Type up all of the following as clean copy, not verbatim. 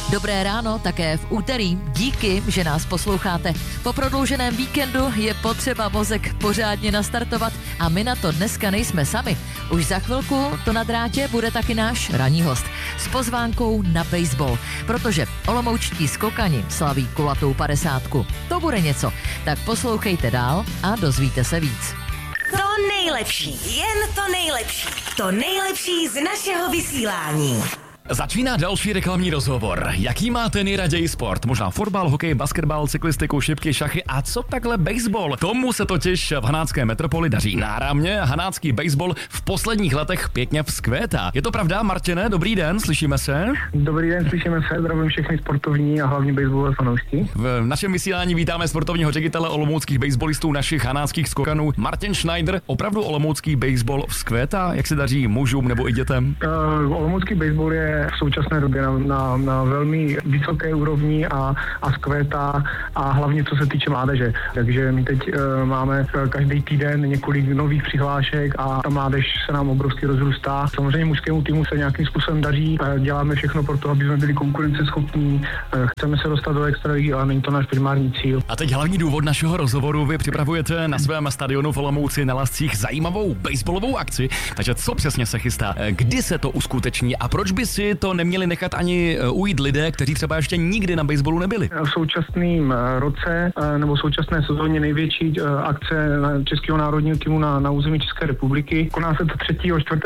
Dobré ráno také v úterý. Díky, že nás posloucháte. Po prodlouženém víkendu je potřeba mozek pořádně nastartovat a my na to dneska nejsme sami. Už za chvilku to na drátě bude taky náš ranní host s pozvánkou na baseball, protože olomoučtí skokani slaví kulatou 50. To bude něco, tak poslouchejte dál a dozvíte se víc. To nejlepší, jen to nejlepší. To nejlepší z našeho vysílání. Začíná další reklamní rozhovor. Jaký máte nejraději sport? Možná fotbal, hokej, basketbal, cyklistiku, šipky, šachy a co takhle baseball? Tomu se totiž v hanácké metropoli daří náramně. Hanácký baseball v posledních letech pěkně vzkvétá. Je to pravda, Martine? Dobrý den, slyšíme se? Dobrý den, slyšíme se, zdravím všechny sportovní a hlavně baseballové fanoušky. V našem vysílání vítáme sportovního ředitele olomouckých baseballistů, našich hanáckých skokanů, Martin Schneider. Opravdu olomoucký baseball vzkvétá? Jak se daří mužům nebo i dětem? Olomoucký baseball je v současné době na velmi vysoké úrovni a zkvétá a hlavně co se týče mládeže. Takže my teď máme každý týden několik nových přihlášek a ta mládež se nám obrovsky rozrůstá. Samozřejmě mužskému týmu se nějakým způsobem daří, děláme všechno pro to, aby jsme byli konkurenceschopní, chceme se dostat do extraligy, ale není to náš primární cíl. A teď hlavní důvod našeho rozhovoru. Vy připravujete na svém stadionu v Olomouci na Lascích zajímavou baseballovou akci. Takže co přesně se chystá? Kdy se to uskuteční a proč by si to neměli nechat ani ujít lidé, kteří třeba ještě nikdy na baseballu nebyli? V současném roce nebo v současné sezóně největší akce Českého národního týmu na území České republiky. Koná se to 3. a 4.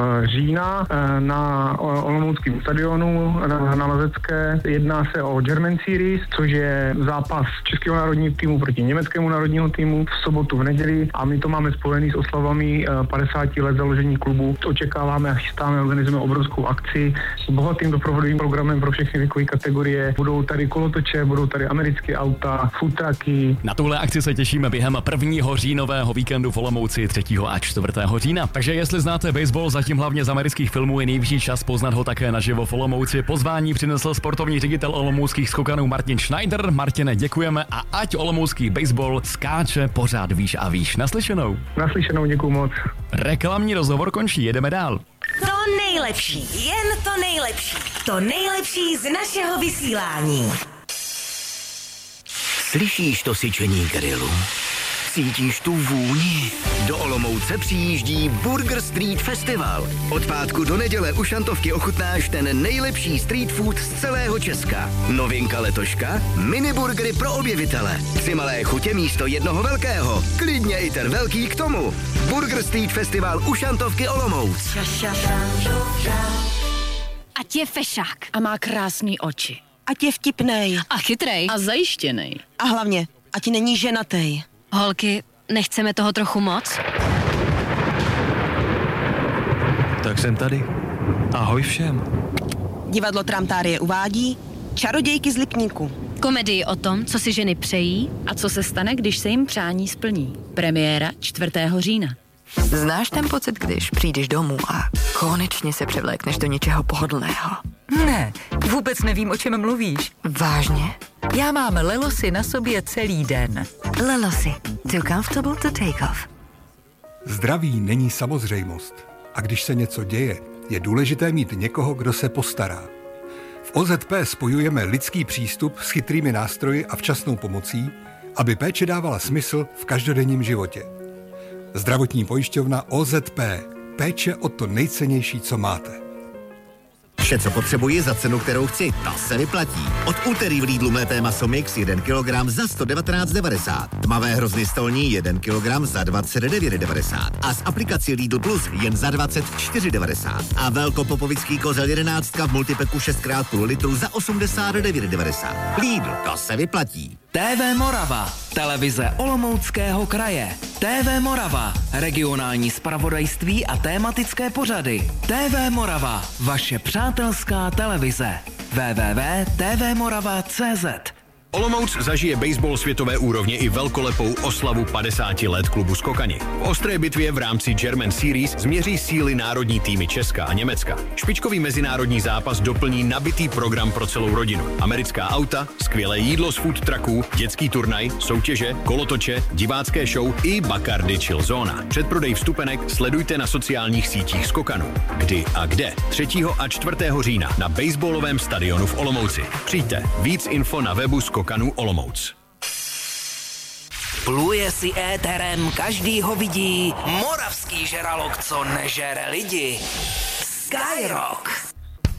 října na olomouckém stadionu na Lazecké. Jedná se o German Series, což je zápas Českého národního týmu proti německému národního týmu v sobotu v neděli a my to máme spojený s oslavami 50 let založení klubu. Očekáváme a chystáme, organizujeme obrovskou akci s bohatým doprovodovým programem pro všechny věkové kategorie. Budou tady kolotoče, budou tady americké auta, food trucky. Na tuhle akci se těšíme během 1. říjnového víkendu v Olomouci 3. a 4. října. Takže jestli znáte baseball zatím hlavně z amerických filmů, je nejvyšší čas poznat ho také naživo v Olomouci. Pozvání přinesl sportovní ředitel olomouckých skokanů Martin Schneider. Martine, děkujeme a ať olomoucký baseball skáče pořád výš a výš. Naslyšenou. Naslyšenou, děkuju moc. Reklamní rozhovor končí, jedeme dál. To nejlepší, jen to nejlepší. To nejlepší z našeho vysílání. Slyšíš to syčení grilu? Cítíš tu vůni? Do Olomouce přijíždí Burger Street Festival. Od pátku do neděle u Šantovky ochutnáš ten nejlepší street food z celého Česka. Novinka letoška? Miniburgery pro objevitele. 3 malé chutě místo jednoho velkého. Klidně i ten velký k tomu. Burger Street Festival u Šantovky Olomouc. Ať je fešák. A má krásný oči. Ať je vtipnej. A chytrej. A zajištěnej. A hlavně, ať není ženatej. Holky, nechceme toho trochu moc? Tak jsem tady. Ahoj všem. Divadlo Tramtárie uvádí Čarodějky z Lipníku. Komedii o tom, co si ženy přejí A co se stane, když se jim přání splní. Premiéra 4. října. Znáš ten pocit, když přijdeš domů a konečně se převlékneš do něčeho pohodlného? Ne, vůbec nevím, o čem mluvíš. Vážně? Já mám Lelosy na sobě celý den. Lelosy. Too comfortable to take off. Zdraví není samozřejmost. A když se něco děje, je důležité mít někoho, kdo se postará. V OZP spojujeme lidský přístup s chytrými nástroji a včasnou pomocí, aby péče dávala smysl v každodenním životě. Zdravotní pojišťovna OZP. Péče o to nejcennější, co máte. Vše, co potřebuji za cenu, kterou chci, ta se vyplatí. Od úterý v Lidlu mlété maso mix 1 kg za 119,90. Tmavé hrozny stolní 1 kg za 29,90. A z aplikací Lidl Plus jen za 24,90. A velkopopovický kozel 11 v multipeku 6x0 litru za 89,90. Lidl, to se vyplatí. TV Morava, televize Olomouckého kraje. TV Morava, regionální zpravodajství a tématické pořady. TV Morava, vaše přátelská televize. www.tvmorava.cz Olomouc zažije baseball světové úrovně i velkolepou oslavu 50 let klubu Skokani. V ostré bitvě v rámci German Series změří síly národní týmy Česka a Německa. Špičkový mezinárodní zápas doplní nabitý program pro celou rodinu. Americká auta, skvělé jídlo z food trucků, dětský turnaj, soutěže, kolotoče, divácké show i Bacardi Chill Zóna. Předprodej vstupenek sledujte na sociálních sítích Skokanu. Kdy a kde? 3. a 4. října na baseballovém stadionu v Olomouci. Přijďte. Víc info na webu Skokanu Olomouc. Pluje si éterem, každý ho vidí. Moravský žralok, co nežere lidi. Skyrock.